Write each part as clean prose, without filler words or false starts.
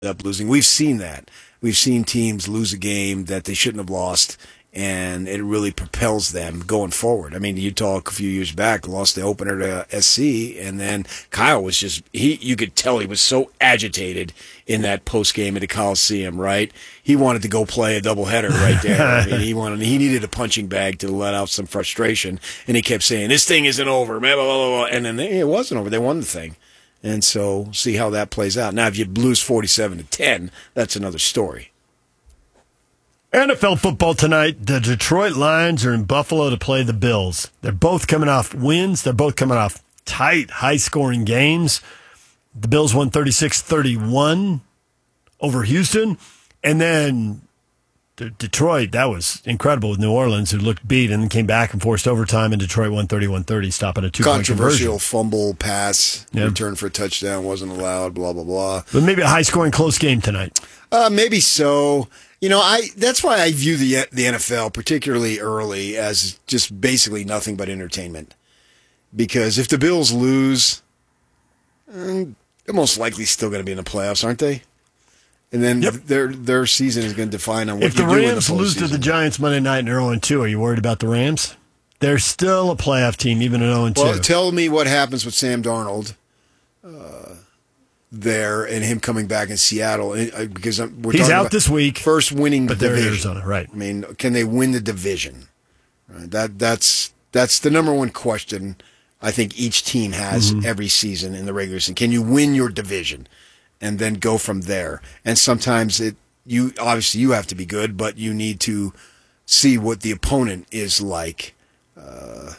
up losing. We've seen that. We've seen teams lose a game that they shouldn't have lost, and it really propels them going forward. I mean, Utah a few years back lost the opener to SC, and then Kyle was just you could tell he was so agitated in that post game at the Coliseum, right? He wanted to go play a doubleheader right there. I mean, he needed a punching bag to let out some frustration, and he kept saying, "This thing isn't over," blah, blah, blah, blah. And then it wasn't over. They won the thing. And so see how that plays out. Now, if you lose 47-10, that's another story. NFL football tonight. The Detroit Lions are in Buffalo to play the Bills. They're both coming off wins. They're both coming off tight, high-scoring games. The Bills won 36-31 over Houston. And then Detroit, that was incredible with New Orleans, who looked beat and then came back and forced overtime, and Detroit won 31-30, stopping a two-point controversial conversion. Fumble pass, return for a touchdown wasn't allowed, blah, blah, blah. But maybe a high-scoring close game tonight. Maybe so. That's why I view the NFL, particularly early, as just basically nothing but entertainment. Because if the Bills lose, they're most likely still going to be in the playoffs, aren't they? And then their season is going to define on what if you do in the postseason. If the Rams lose to the Giants Monday night and they're 0-2, are you worried about the Rams? They're still a playoff team, even at 0-2. Well, tell me what happens with Sam Darnold there and him coming back in Seattle. Because he's out this week. First winning but division. They're Arizona, right. I mean, can they win the division? Right. That's the number one question I think each team has every season in the regular season. Can you win your division? And then go from there. And sometimes you have to be good, but you need to see what the opponent is like. You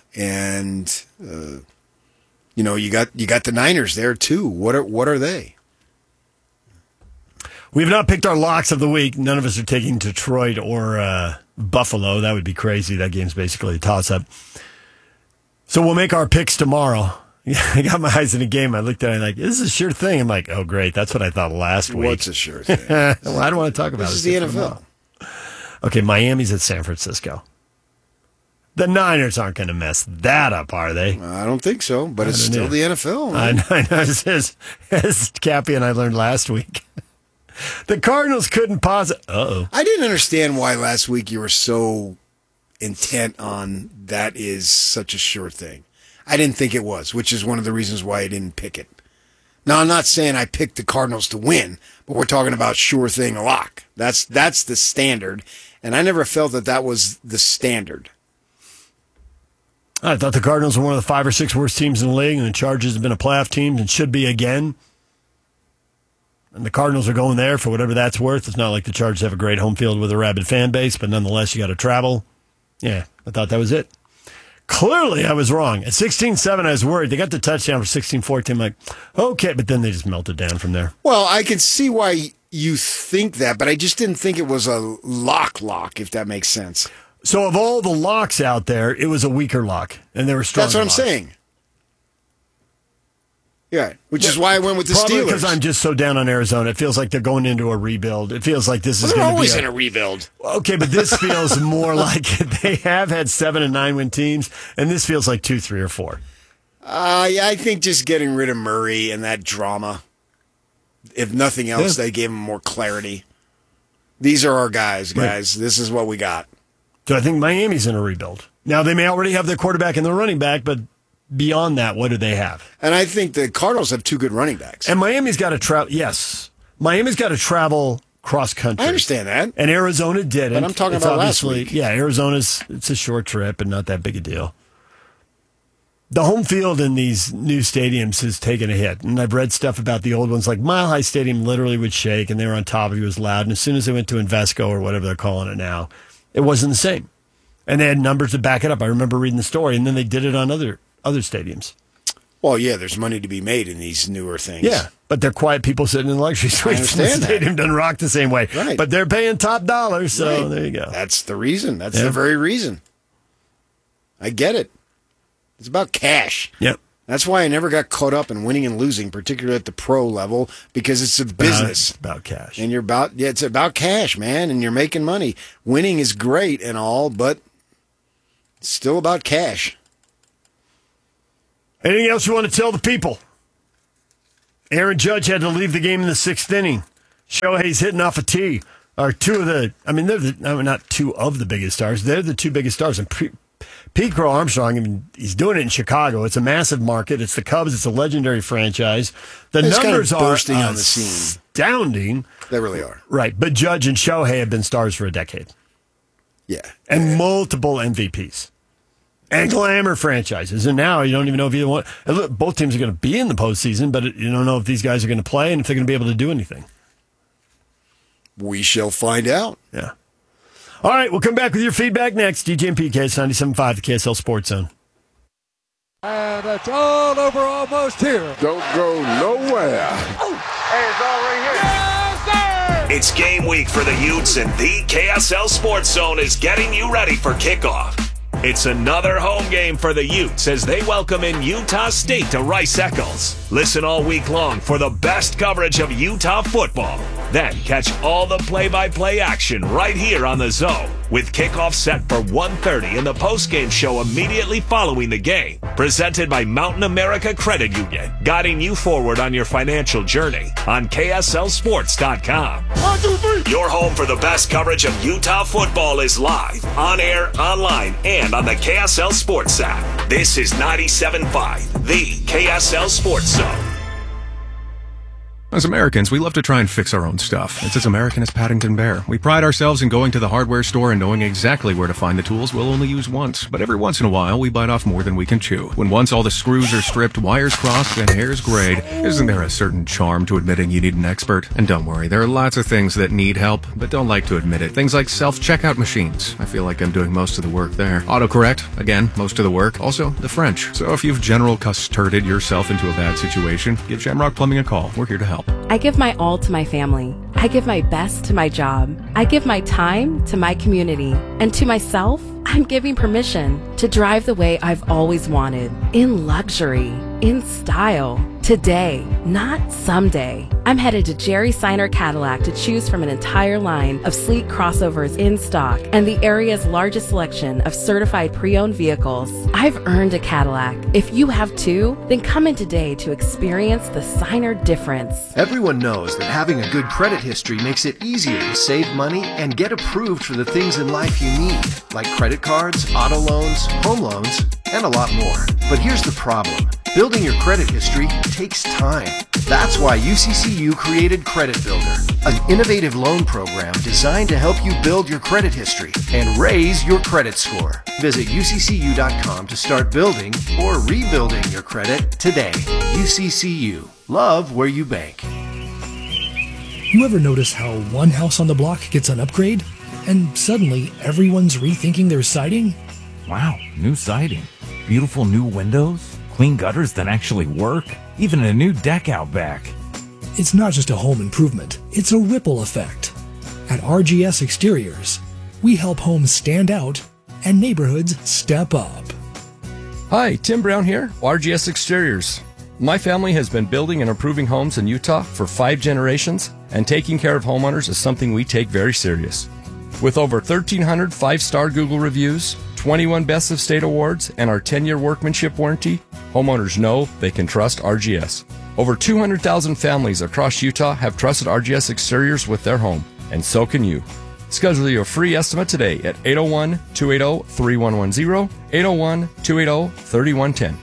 got the Niners there too. What are they? We have not picked our locks of the week. None of us are taking Detroit or Buffalo. That would be crazy. That game's basically a toss-up. So we'll make our picks tomorrow. I got my eyes in the game. I looked at it and like, this is a sure thing. I'm like, oh, great. That's what I thought last week. What's a sure thing? Well, I don't want to talk about it. This is the NFL. Okay, Miami's at San Francisco. The Niners aren't going to mess that up, are they? I don't think so, but it's still the NFL. I know. As Cappy and I learned last week. The Cardinals couldn't Uh-oh. I didn't understand why last week you were so intent on that is such a sure thing. I didn't think it was, which is one of the reasons why I didn't pick it. Now, I'm not saying I picked the Cardinals to win, but we're talking about sure thing lock. That's the standard, and I never felt that was the standard. I thought the Cardinals were one of the 5 or 6 worst teams in the league, and the Chargers have been a playoff team and should be again. And the Cardinals are going there for whatever that's worth. It's not like the Chargers have a great home field with a rabid fan base, but nonetheless, you got to travel. Yeah, I thought that was it. Clearly, I was wrong. At 16-7, I was worried. They got the touchdown for 16-14. I'm like, okay, but then they just melted down from there. Well, I can see why you think that, but I just didn't think it was a lock, if that makes sense. So of all the locks out there, it was a weaker lock, and there were stronger That's what I'm locks. saying. Yeah, which is why I went with the Probably Steelers. because I'm just so down on Arizona. It feels like they're going into a rebuild. It feels like this is going to be... They're always in a rebuild. Okay, but this feels more like they have had 7 and 9 win teams, and this feels like 2, 3, or 4. Yeah, I think just getting rid of Murray and that drama, if nothing else, they gave him more clarity. These are our guys. Right. This is what we got. So I think Miami's in a rebuild. Now, they may already have their quarterback and their running back, but beyond that, what do they have? And I think the Cardinals have 2 good running backs. And Miami's got to travel. Yes. Miami's got to travel cross country. I understand that. And Arizona didn't. But I'm talking about last week. Yeah, it's a short trip and not that big a deal. The home field in these new stadiums has taken a hit. And I've read stuff about the old ones, like Mile High Stadium literally would shake, and they were on top of it. It was loud. And as soon as they went to Invesco or whatever they're calling it now, it wasn't the same. And they had numbers to back it up. I remember reading the story, and then they did it on other stadiums. Well, yeah, there's money to be made in these newer things. Yeah, but they're quiet people sitting in luxury suites. The stadium doesn't rock the same way. Right. But they're paying top dollar, so There you go. That's the reason. That's the very reason. I get it. It's about cash. Yep. That's why I never got caught up in winning and losing, particularly at the pro level, because it's a business. It's about cash. And it's about cash, man, and you're making money. Winning is great and all, but it's still about cash. Anything else you want to tell the people? Aaron Judge had to leave the game in the 6th inning. Shohei's hitting off a tee. Are two of the, not two of the biggest stars. They're the two biggest stars. And Pete Crow Armstrong, he's doing it in Chicago. It's a massive market. It's the Cubs. It's a legendary franchise. The numbers are bursting on the scene. Astounding. They really are. Right. But Judge and Shohei have been stars for a decade. Yeah. And multiple MVPs. And glamour franchises. And now you don't even know if either one. And look, both teams are going to be in the postseason, but you don't know if these guys are going to play and if they're going to be able to do anything. We shall find out. Yeah. All right, we'll come back with your feedback next. DJ and PK, 97.5, the KSL Sports Zone. And it's all over almost here. Don't go nowhere. Hey, it's all right here. Yes, sir! It's game week for the Utes, and the KSL Sports Zone is getting you ready for kickoff. It's another home game for the Utes as they welcome in Utah State to Rice Eccles. Listen all week long for the best coverage of Utah football. Then catch all the play-by-play action right here on the Zone, with kickoff set for 1:30 and the postgame show immediately following the game. Presented by Mountain America Credit Union, guiding you forward on your financial journey on KSLSports.com. 1, 2, 3. Your home for the best coverage of Utah football is live, on air, online, and on the KSL Sports app. This is 97.5, the KSL Sports Zone. As Americans, we love to try and fix our own stuff. It's as American as Paddington Bear. We pride ourselves in going to the hardware store and knowing exactly where to find the tools we'll only use once. But every once in a while, we bite off more than we can chew. When once all the screws are stripped, wires crossed, and hairs grayed, isn't there a certain charm to admitting you need an expert? And don't worry, there are lots of things that need help, but don't like to admit it. Things like self-checkout machines. I feel like I'm doing most of the work there. Autocorrect. Again, most of the work. Also, the French. So if you've general custarded yourself into a bad situation, give Shamrock Plumbing a call. We're here to help. I give my all to my family. I give my best to my job. I give my time to my community. And to myself, I'm giving permission to drive the way I've always wanted. In luxury. In style. Today, not someday. I'm headed to Jerry Seiner Cadillac to choose from an entire line of sleek crossovers in stock and the area's largest selection of certified pre-owned vehicles. I've earned a Cadillac. If you have too, then come in today to experience the Seiner difference. Everyone knows that having a good credit history makes it easier to save money and get approved for the things in life you need, like credit cards, auto loans, home loans, and a lot more. But here's the problem. Building your credit history takes time. That's why UCCU created Credit Builder, an innovative loan program designed to help you build your credit history and raise your credit score. Visit UCCU.com to start building or rebuilding your credit today. UCCU. Love where you bank. You ever notice how one house on the block gets an upgrade and suddenly everyone's rethinking their siding? Wow, new siding. Beautiful new windows. Clean gutters that actually work. Even a new deck out back. It's not just a home improvement, it's a ripple effect. At RGS Exteriors, we help homes stand out and neighborhoods step up. Hi, Tim Brown here, RGS Exteriors. My family has been building and improving homes in Utah for 5 generations, and taking care of homeowners is something we take very serious. With over 1,300 5-star Google reviews, 21 Best of State awards, and our 10-year workmanship warranty, homeowners know they can trust RGS. Over 200,000 families across Utah have trusted RGS Exteriors with their home, and so can you. Schedule your free estimate today at 801-280-3110, 801-280-3110.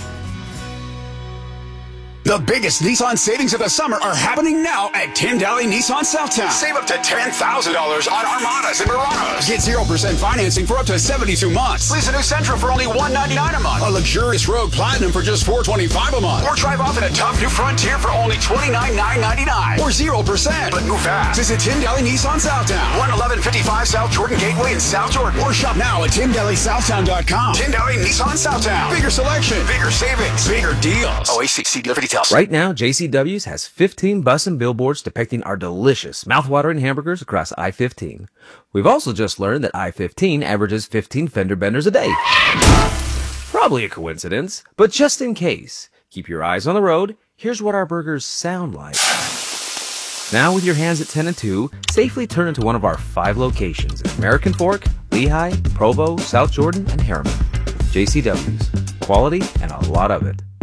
The biggest Nissan savings of the summer are happening now at Tyndale Nissan Southtown. Save up to $10,000 on Armadas and Muranos. Get 0% financing for up to 72 months. Lease a new Sentra for only $199 a month. A luxurious Rogue Platinum for just $425 a month. Or drive off in a tough new Frontier for only $29,999. Or 0%. But move fast. Visit Tyndale Nissan Southtown. 11155 South Jordan Gateway in South Jordan. Or shop now at TyndaleSouthtown.com. Tyndale Nissan Southtown. Bigger selection. Bigger savings. Bigger deals. OAC dealer for details. Right now, JCW's has 15 bus and billboards depicting our delicious, mouthwatering hamburgers across I-15. We've also just learned that I-15 averages 15 fender benders a day. Probably a coincidence, but just in case, keep your eyes on the road. Here's what our burgers sound like. Now, with your hands at 10 and 2, safely turn into one of our 5 locations in American Fork, Lehigh, Provo, South Jordan, and Harriman. JCW's. Quality and a lot of it.